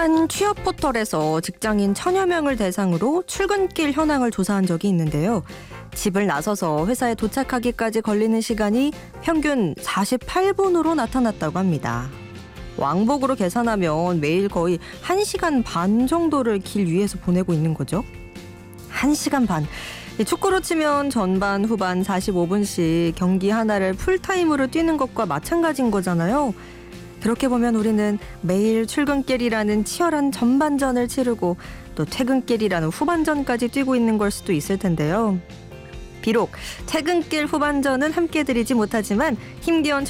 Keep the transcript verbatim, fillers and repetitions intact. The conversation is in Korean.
한 취업 포털에서 직장인 천여 명을 대상으로 출근길 현황을 조사한 적이 있는데요. 집을 나서서 회사에 도착하기까지 걸리는 시간이 평균 사십팔 분으로 나타났다고 합니다. 왕복으로 계산하면 매일 거의 한 시간 반 정도를 길 위에서 보내고 있는 거죠. 한 시간 반. 축구로 치면 전반, 후반 사십오 분씩 경기 하나를 풀타임으로 뛰는 것과 마찬가지인 거잖아요. 그렇게 보면 우리는 매일 출근길이라는 치열한 전반전을 치르고 또 퇴근길이라는 후반전까지 뛰고 있는 걸 수도 있을 텐데요. 비록 퇴근길 후반전은 함께 드리지 못하지만 힘겨운